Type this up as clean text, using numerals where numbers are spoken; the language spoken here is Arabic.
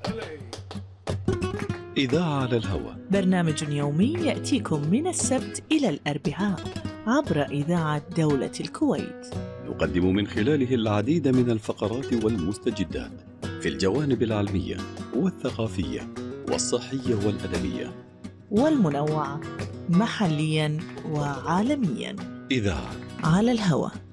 إذاعة على الهوى، برنامج يومي يأتيكم من السبت إلى الأربعاء عبر إذاعة دولة الكويت. نقدم من خلاله العديد من الفقرات والمستجدات في الجوانب العلمية والثقافية والصحية والأدبية والمنوعة محليا وعالميا. إذاعة على الهوى.